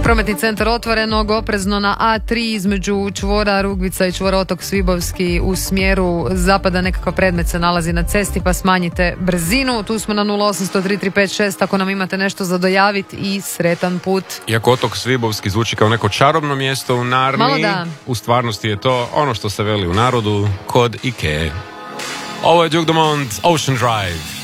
Prometni centar otvorenog, oprezno na A3 između čvora Rugvica i čvora Otok Svibovski u smjeru zapada. Nekakav predmet se nalazi na cesti pa smanjite brzinu. Tu smo na 0800 3356 ako nam imate nešto za dojaviti i sretan put. Iako Otok Svibovski zvuči kao neko čarobno mjesto u Narniji, u stvarnosti je to ono što se veli u narodu kod Ikee. Ovo je Duke Dumont, Ocean Drive.